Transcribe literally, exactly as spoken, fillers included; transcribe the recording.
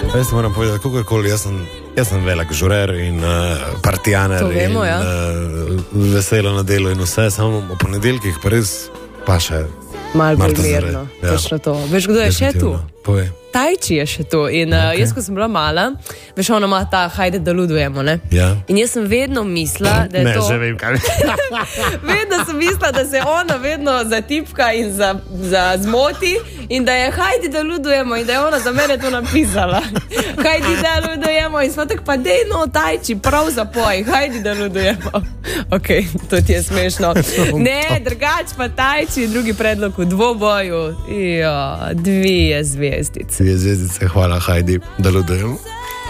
Jaz moram povedati, kakorkoli, jaz sem, jaz sem velik žurer in uh, partijaner vemo, in ja. uh, veselo na delu in vse, samo o ponedeljkih pa res pa še malo bolj Marta Zore. mirno. Ja. Točno to. Veš, kdo je še tu? Povej. Tajči je še tu. In uh, Okay. jaz, ko sem bila mala, veš, ona ima ta hajde, da ludujemo, ne? Ja. In jaz sem vedno mislila, da je Ne, to... že vem, kaj. Vedno sem mislila, da se ona vedno zatipka in za, za zmoti in da je hajdi, da ludujemo in da je ona za mene to napisala. Hajdi, da ludujemo in smo tako pa dej no, Tajči, prav zapoj, hajdi, da ludujemo. Ok, to ti je smešno. Ne, drugač pa Tajči, drugi predlog v dvoboju. Jo, dvije zvezdice. Dvije zvezdice, hvala, hajdi, da ludujemo.